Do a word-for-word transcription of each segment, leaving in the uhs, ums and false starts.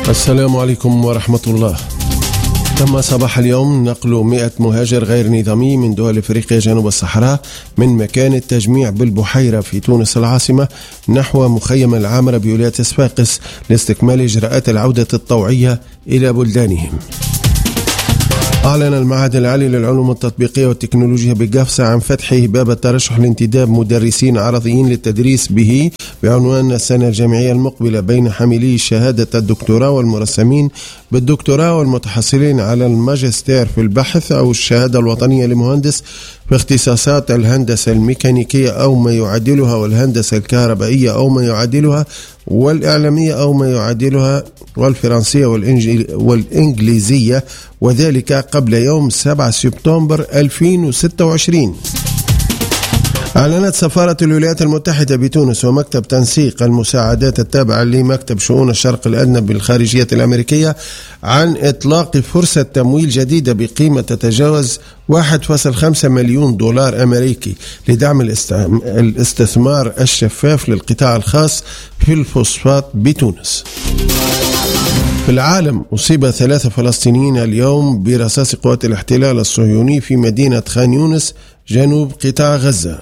السلام عليكم ورحمة الله. تم صباح اليوم نقل مئة مهاجر غير نظامي من دول افريقيا جنوب الصحراء من مكان التجميع بالبحيرة في تونس العاصمة نحو مخيم العامرة بولاية صفاقس لاستكمال إجراءات العودة الطوعية إلى بلدانهم. أعلن المعهد العالي للعلوم التطبيقية والتكنولوجيا بقفصة عن فتحه باب الترشح لانتداب مدرسين عرضيين للتدريس به بعنوان السنة الجامعية المقبلة بين حاملي شهادة الدكتوراه والمرسمين بالدكتوراه والمتحصلين على الماجستير في البحث أو الشهادة الوطنية لمهندس في اختصاصات الهندسة الميكانيكية أو ما يعادلها والهندسة الكهربائية أو ما يعادلها والإعلامية أو ما يعادلها والفرنسية والإنجليزية، وذلك قبل يوم سبعة سبتمبر ألفين وستة وعشرين. أعلنت سفارة الولايات المتحدة بتونس ومكتب تنسيق المساعدات التابع لمكتب شؤون الشرق الأدنى بالخارجية الأمريكية عن إطلاق فرصة تمويل جديدة بقيمة تتجاوز واحد فاصلة خمسة مليون دولار أمريكي لدعم الاستثمار الشفاف للقطاع الخاص في الفوسفات بتونس. في العالم أصيب ثلاثة فلسطينيين اليوم برصاص قوات الاحتلال الصهيوني في مدينة خان يونس جنوب قطاع غزة.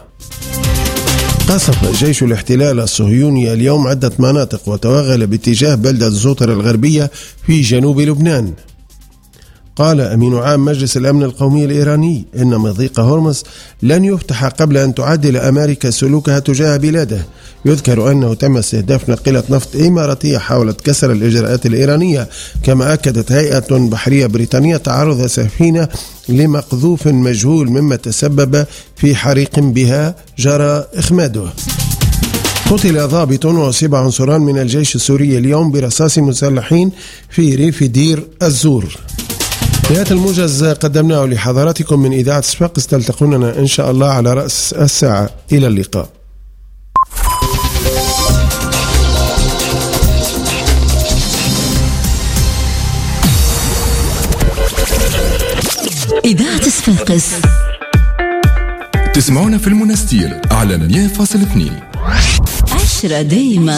قصف جيش الاحتلال الصهيوني اليوم عدة مناطق وتوغل باتجاه بلدة زوطر الغربية في جنوب لبنان. قال أمين عام مجلس الأمن القومي الإيراني إن مضيق هرمز لن يفتح قبل أن تعدل أمريكا سلوكها تجاه بلاده. يذكر أنه تم استهداف ناقلة نفط إماراتية حاولت كسر الإجراءات الإيرانية، كما أكدت هيئة بحرية بريطانية تعرض سفينة لمقذوف مجهول مما تسبب في حريق بها جرى إخماده. قتل ضابط وأصيب عنصران من الجيش السوري اليوم برصاص مسلحين في ريف دير الزور. نهاية الموجز قدمناه لحضراتكم من إذاعة صفاقس، تلتقوننا إن شاء الله على رأس الساعة. إلى اللقاء. إذاعة صفاقس تسمعونا في المنستير على مية فاصلة اثنين. عشرة دايما.